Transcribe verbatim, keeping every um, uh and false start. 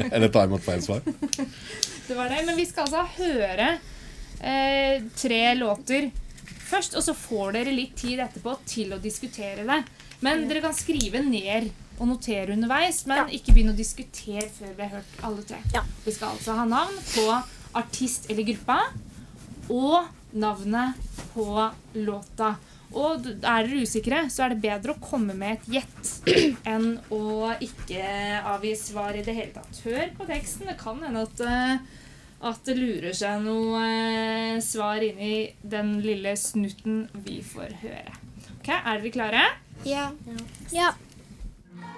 Eller ta imot feil svar. Det var det, men vi skal altså høre eh, tre låter først, og så får dere litt tid etterpå til å diskutere det. Men dere kan skrive ned og notere underveis, men ja. Ikke begynne å diskutere før vi har hørt alle tre. Ja. Vi skal altså ha navn på artist eller gruppa, og navnet på låta. Og er dere usikre, så er det bedre å komme med et gjett enn å ikke avgi svar i det hele tatt. Hør på teksten, det kan hende at, at det lurer seg noe svar inn i den lille snutten vi får høre. Ok, er dere klare? Ja. Ja.